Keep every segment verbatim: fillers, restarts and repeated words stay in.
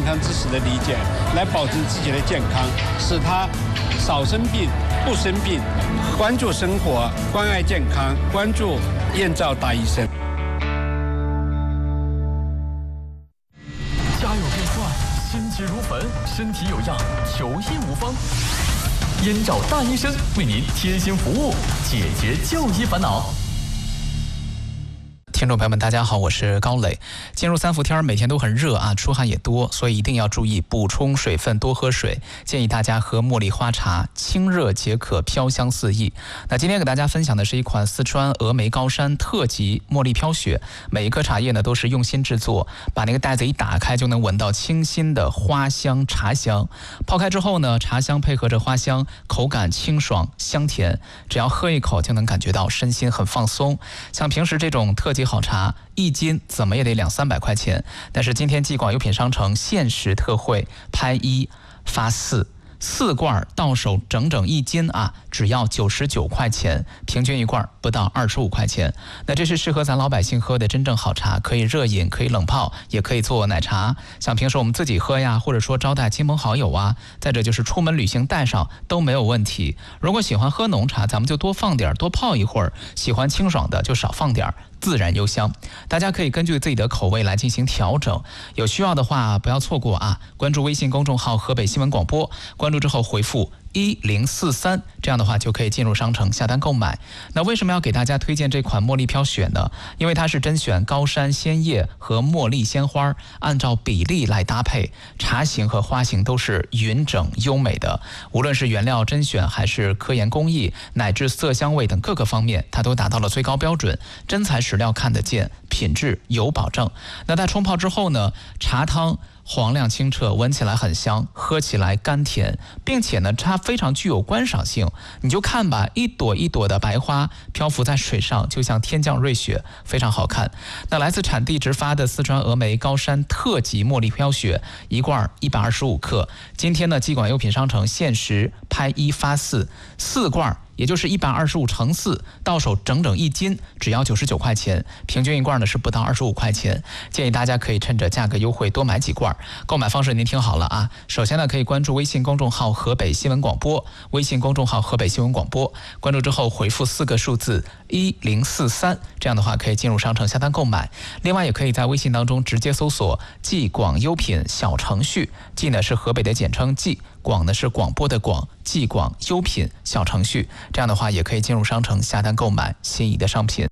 康知识的理解，来保证自己的健康，使他少生病、不生病。关注生活，关爱健康，关注燕赵大医生。 家有变坏，心急如焚，身体有恙，求医无方。燕赵大医生为您贴心服务，解决就医烦恼。 听众朋友们，大家好，我是高磊。进入三伏天，每天都很热啊，出汗也多，所以一定要注意补充水分，多喝水。建议大家喝茉莉花茶，清热解渴，飘香四溢。那今天给大家分享的是一款四川峨眉高山特级茉莉飘雪，每一颗茶叶呢都是用心制作，把那个袋子一打开就能闻到清新的花香茶香。泡开之后呢，茶香配合着花香，口感清爽香甜，只要喝一口就能感觉到身心很放松。像平时这种特级好茶一斤怎么也得两三百块钱，但是今天季广优品商城限时特惠，拍一发四，四罐到手整整一斤啊，只要九十九块钱，平均一罐不到二十五块钱。那这是适合咱老百姓喝的真正好茶，可以热饮，可以冷泡，也可以做奶茶。像平时我们自己喝呀，或者说招待亲朋好友啊，再者就是出门旅行带上都没有问题。如果喜欢喝浓茶，咱们就多放点，多泡一会儿；喜欢清爽的就少放点，自然幽香。大家可以根据自己的口味来进行调整，有需要的话不要错过啊！关注微信公众号河北新闻广播，关注之后回复一零四三，这样的话就可以进入商城下单购买。那为什么要给大家推荐这款茉莉飘雪呢？因为它是甄选高山鲜叶和茉莉鲜花，按照比例来搭配，茶型和花型都是匀整优美的。无论是原料甄选还是科研工艺，乃至色香味等各个方面，它都达到了最高标准，真材实料看得见，品质有保证。那在冲泡之后呢，茶汤黄亮清澈，闻起来很香，喝起来甘甜，并且呢它非常具有观赏性。你就看吧，一朵一朵的白花漂浮在水上，就像天降瑞雪，非常好看。那来自产地直发的四川峨眉高山特级茉莉飘雪，一罐一百二十五克。今天呢，季广优品商城限时拍一发四，四罐也就是一百二十五乘四，到手整整一斤，只要九十九块钱，平均一罐呢是不到二十五块钱。建议大家可以趁着价格优惠多买几罐。购买方式您听好了啊，首先呢可以关注微信公众号河北新闻广播，微信公众号河北新闻广播，关注之后回复四个数字一零四三，这样的话可以进入商城下单购买。另外也可以在微信当中直接搜索季广优品小程序，季呢是河北的简称季，广呢是广播的广，季广优品小程序，这样的话也可以进入商城下单购买心仪的商品。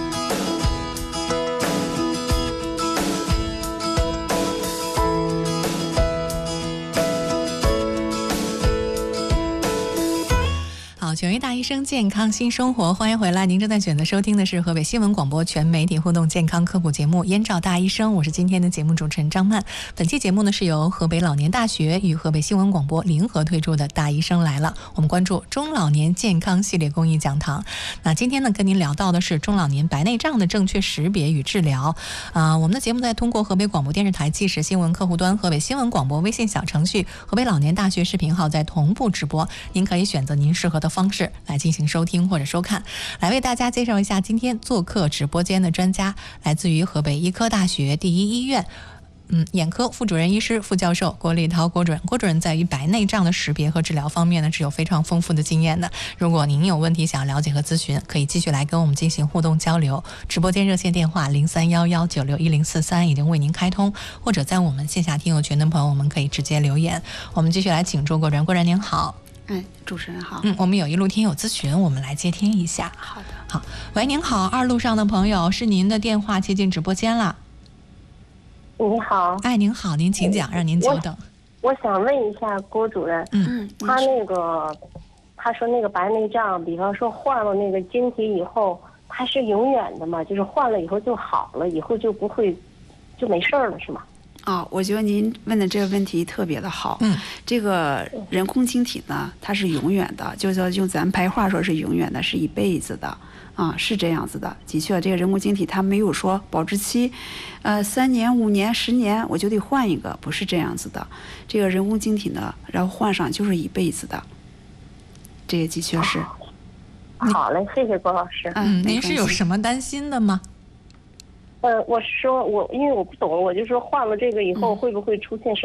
权威大医生健康新生活，欢迎回来！您正在选择收听的是河北新闻广播全媒体互动健康科普节目《燕赵大医生》，我是今天的节目主持人张曼。本期节目呢是由河北老年大学与河北新闻广播联合推出的《大医生来了》，我们关注中老年健康系列公益讲堂。那今天呢，跟您聊到的是中老年白内障的正确识别与治疗。啊、呃，我们的节目在通过河北广播电视台纪实新闻客户端、河北新闻广播微信小程序、河北老年大学视频号在同步直播，您可以选择您适合的方式来进行收听或者收看。来为大家介绍一下今天做客直播间的专家，来自于河北医科大学第一医院嗯，眼科副主任医师、副教授郭立涛郭主任。郭主任在于白内障的识别和治疗方面呢是有非常丰富的经验的。如果您有问题想了解和咨询，可以继续来跟我们进行互动交流。直播间热线电话零三幺幺九六一零四三已经为您开通，或者在我们线下听友群的朋友们可以直接留言。我们继续来请出郭主任。郭主任您好。 哎，主持人好。 嗯，我们有一路听友咨询，我们来接听一下。 好的。 好，喂，您好，二路上的朋友，是您的电话接进直播间了。 你好。 哎，您好，您请讲，让您久等。 我, 我想问一下郭主任， 嗯， 他那个，他说那个白内障，比方说换了那个晶体以后，它是永远的嘛？就是换了以后就好了，以后就不会就没事了，是吗？ 啊、哦，我觉得您问的这个问题特别的好。 嗯， 这个人工晶体呢，它是永远的，就是说用咱们白话说是永远的，是一辈子的啊，是这样子的。的确，这个人工晶体它没有说保质期，呃，三年、五年、十年我就得换一个，不是这样子的。这个人工晶体呢，然后换上就是一辈子的，这个的确是。 好嘞，谢谢郭老师。 嗯，您是有什么担心的吗？ 呃，我是说我因为我不懂，我就说换了这个以后会不会出现什么？